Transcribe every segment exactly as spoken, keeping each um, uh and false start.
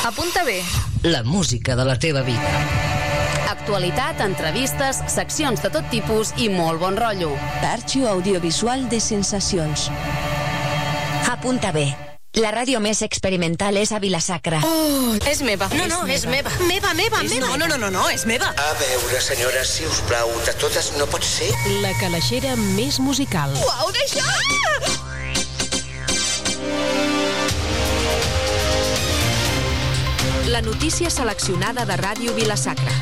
Apunta bé. La música de la teva vida. Actualitat, entrevistes, seccions de tot tipus i molt bon rotllo. Arxiu audiovisual de sensacions. Apunta bé. La ràdio més experimental és a Vila-sacra. Oh, és meva. No, no, és meva. Meva, meva, meva. No, no, no, no, no, és meva. A veure, senyora, si us plau, de totes no pot ser? La calaixera més musical. Uau, d'això! La notícia seleccionada de Ràdio Vila-sacra.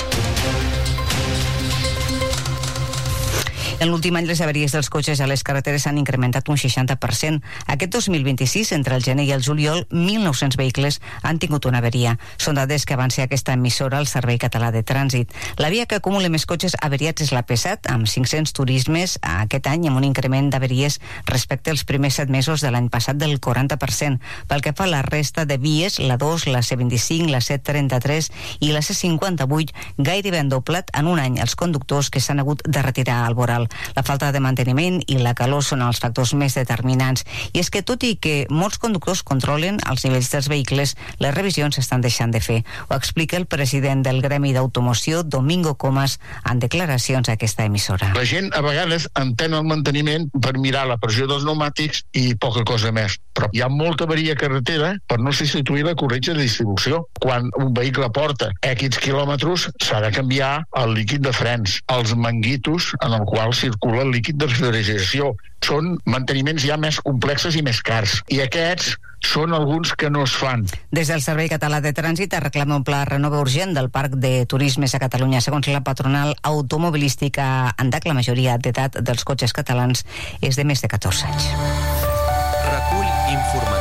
En l'últim any, les avaries dels cotxes a les carreteres s'han incrementat un seixanta per cent. Aquest dos mil vint-i-sis, entre el gener i el juliol, mil nou-cents vehicles han tingut una avaria. Són dades que avança aquesta emissora al Servei Català de Trànsit. La via que acumula més cotxes avariats és la P set, amb cinc-cents turismes aquest any, amb un increment d'avaries respecte als primers set mesos de l'any passat del quaranta per cent. Pel que fa a la resta de vies, la dos, la C vint-i-cinc, la C trenta-tres i la C cinquanta-vuit, gairebé han doblat en un any els conductors que s'han hagut de retirar al voral. La falta de manteniment i la calor són els factors més determinants. I és que, tot i que molts conductors controlen els nivells dels vehicles, les revisions s'estan deixant de fer. Ho explica el president del Gremi d'Automoció, Domingo Comas, en declaracions a aquesta emissora. La gent a vegades entén el manteniment per mirar la pressió dels pneumàtics i poca cosa més. Però hi ha molta avaria carretera per no substituir la corretja de distribució. Quan un vehicle porta X quilòmetres, s'ha de canviar el líquid de frens, els manguitos en el qual circula el líquid de refrigeració. Són manteniments ja més complexos i més cars. I aquests són alguns que no es fan. Des del Servei Català de Trànsit es reclama un pla renova urgent del parc de turismes a Catalunya. Segons la patronal automobilística ANDAC, la majoria d'edat dels cotxes catalans és de més de catorze anys. Recull informatiu.